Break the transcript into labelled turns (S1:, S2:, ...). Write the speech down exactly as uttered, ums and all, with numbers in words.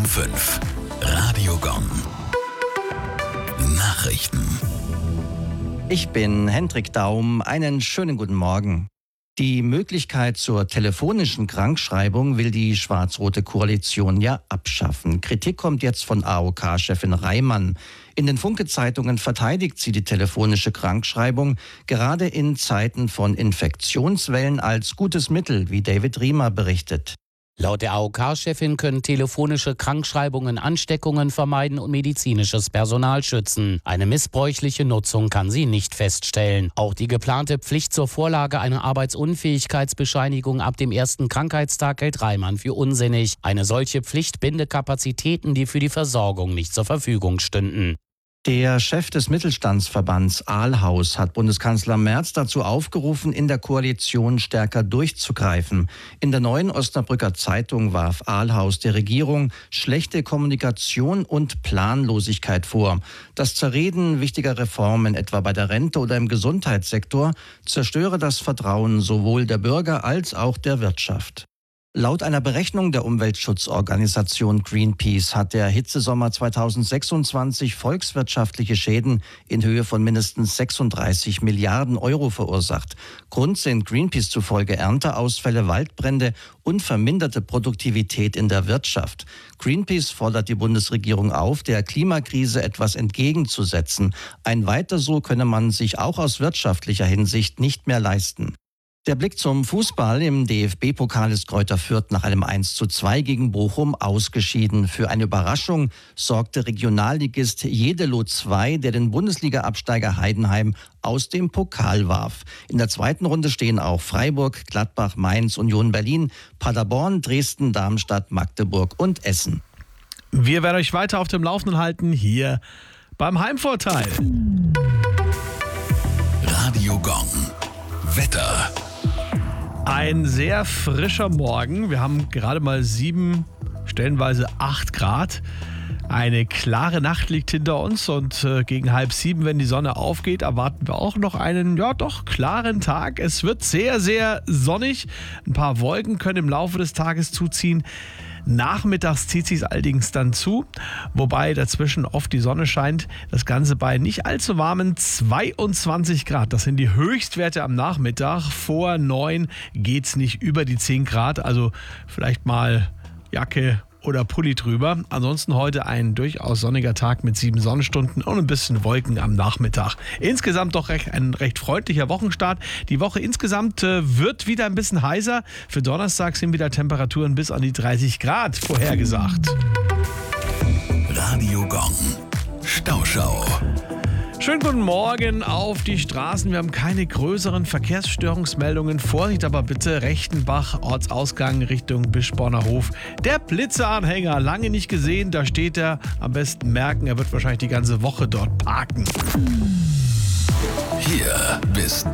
S1: fünf. Radio Gong. Nachrichten.
S2: Ich bin Hendrik Daum. Einen schönen guten Morgen. Die Möglichkeit zur telefonischen Krankschreibung will die schwarz-rote Koalition ja abschaffen. Kritik kommt jetzt von A O K-Chefin Reimann. In den Funke-Zeitungen verteidigt sie die telefonische Krankschreibung gerade in Zeiten von Infektionswellen als gutes Mittel, wie David Riemer berichtet.
S3: Laut der A O K-Chefin können telefonische Krankschreibungen Ansteckungen vermeiden und medizinisches Personal schützen. Eine missbräuchliche Nutzung kann sie nicht feststellen. Auch die geplante Pflicht zur Vorlage einer Arbeitsunfähigkeitsbescheinigung ab dem ersten Krankheitstag hält Reimann für unsinnig. Eine solche Pflicht binde Kapazitäten, die für die Versorgung nicht zur Verfügung stünden.
S2: Der Chef des Mittelstandsverbands Ahlhaus hat Bundeskanzler Merz dazu aufgerufen, in der Koalition stärker durchzugreifen. In der Neuen Osnabrücker Zeitung warf Ahlhaus der Regierung schlechte Kommunikation und Planlosigkeit vor. Das Zerreden wichtiger Reformen, etwa bei der Rente oder im Gesundheitssektor, zerstöre das Vertrauen sowohl der Bürger als auch der Wirtschaft. Laut einer Berechnung der Umweltschutzorganisation Greenpeace hat der Hitzesommer zweitausendsechsundzwanzig volkswirtschaftliche Schäden in Höhe von mindestens sechsunddreißig Milliarden Euro verursacht. Grund sind Greenpeace zufolge Ernteausfälle, Waldbrände und verminderte Produktivität in der Wirtschaft. Greenpeace fordert die Bundesregierung auf, der Klimakrise etwas entgegenzusetzen. Ein Weiter so könne man sich auch aus wirtschaftlicher Hinsicht nicht mehr leisten. Der Blick zum Fußball. Im D F B-Pokal ist Greuther Fürth nach einem eins zu zwei gegen Bochum ausgeschieden. Für eine Überraschung sorgte Regionalligist Jeddelo zwei, der den Bundesliga-Absteiger Heidenheim aus dem Pokal warf. In der zweiten Runde stehen auch Freiburg, Gladbach, Mainz, Union Berlin, Paderborn, Dresden, Darmstadt, Magdeburg und Essen.
S4: Wir werden euch weiter auf dem Laufenden halten hier beim Heimvorteil.
S1: Radio Gong. Wetter.
S4: Ein sehr frischer Morgen. Wir haben gerade mal sieben, stellenweise acht Grad. Eine klare Nacht liegt hinter uns und äh, gegen halb sieben, wenn die Sonne aufgeht, erwarten wir auch noch einen, ja doch, klaren Tag. Es wird sehr, sehr sonnig. Ein paar Wolken können im Laufe des Tages zuziehen. Nachmittags zieht sich allerdings dann zu, wobei dazwischen oft die Sonne scheint. Das Ganze bei nicht allzu warmen zweiundzwanzig Grad. Das sind die Höchstwerte am Nachmittag. Vor neun geht es nicht über die zehn Grad, also vielleicht mal Jacke oder Pulli drüber. Ansonsten heute ein durchaus sonniger Tag mit sieben Sonnenstunden und ein bisschen Wolken am Nachmittag. Insgesamt doch recht, ein recht freundlicher Wochenstart. Die Woche insgesamt äh, wird wieder ein bisschen heißer. Für Donnerstag sind wieder Temperaturen bis an die dreißig Grad vorhergesagt.
S1: Radio Gong. Stauschau.
S4: Schönen guten Morgen auf die Straßen. Wir haben keine größeren Verkehrsstörungsmeldungen. Vorsicht aber bitte, Rechtenbach, Ortsausgang Richtung Bischborner Hof. Der Blitzeanhänger, lange nicht gesehen, da steht er. Am besten merken, er wird wahrscheinlich die ganze Woche dort parken.
S1: Hier bist